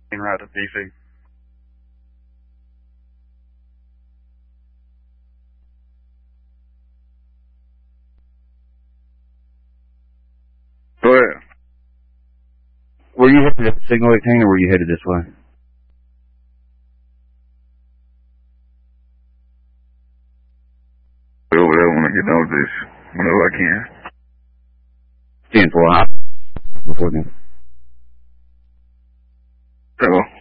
route to DC. Go ahead. Were you headed at Signal 18 or were you headed this way? Over there when I get done with this, whenever I can. 10-4, before then. Hello.